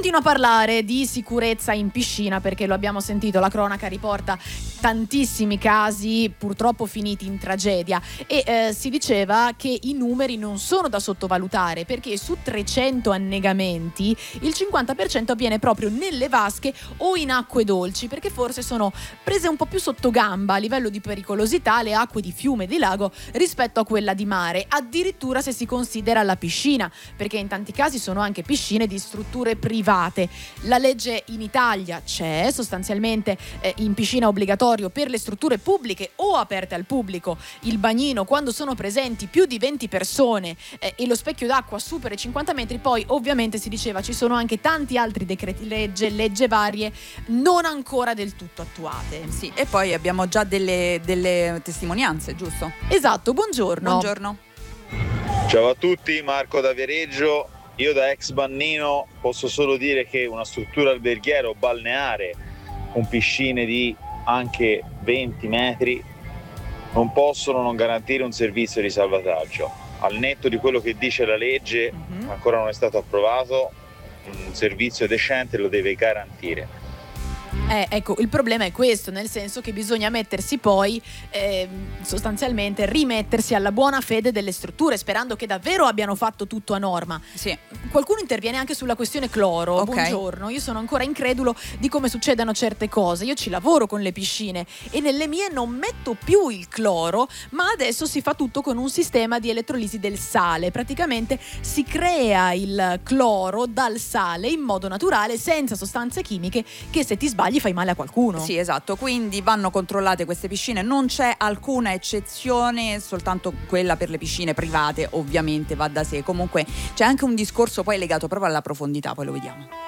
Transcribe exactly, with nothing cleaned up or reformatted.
continua a parlare di sicurezza in piscina perché lo abbiamo sentito, la cronaca riporta tantissimi casi purtroppo finiti in tragedia e eh, si diceva che i numeri non sono da sottovalutare perché su trecento annegamenti il cinquanta per cento avviene proprio nelle vasche o in acque dolci, perché forse sono prese un po' più sotto gamba a livello di pericolosità le acque di fiume e di lago rispetto a quella di mare, addirittura se si considera la piscina, perché in tanti casi sono anche piscine di strutture private. La legge in Italia c'è, sostanzialmente eh, in piscina è obbligatorio per le strutture pubbliche o aperte al pubblico il bagnino quando sono presenti più di venti persone eh, e lo specchio d'acqua supera i cinquanta metri. Poi ovviamente si diceva ci sono anche tanti altri decreti legge, legge varie non ancora del tutto attuate. Sì, e poi abbiamo già delle, delle testimonianze, giusto? Esatto, buongiorno. Buongiorno. Ciao a tutti, Marco da Viareggio. Io da ex bannino posso solo dire che una struttura alberghiera o balneare con piscine di anche venti metri non possono non garantire un servizio di salvataggio. Al netto di quello che dice la legge, mm-hmm. ancora non è stato approvato, un servizio decente lo deve garantire. Eh, ecco, il problema è questo, nel senso che bisogna mettersi poi eh, sostanzialmente rimettersi alla buona fede delle strutture, sperando che davvero abbiano fatto tutto a norma. Sì. Qualcuno interviene anche sulla questione cloro. Okay. Buongiorno, io sono ancora incredulo di come succedano certe cose. Io ci lavoro con le piscine e nelle mie non metto più il cloro, ma adesso si fa tutto con un sistema di elettrolisi del sale. Praticamente si crea il cloro dal sale in modo naturale, senza sostanze chimiche che se ti sbagli fai male a qualcuno. Sì, esatto, quindi vanno controllate queste piscine, non c'è alcuna eccezione, soltanto quella per le piscine private, ovviamente va da sé. Comunque c'è anche un discorso poi legato proprio alla profondità, poi lo vediamo.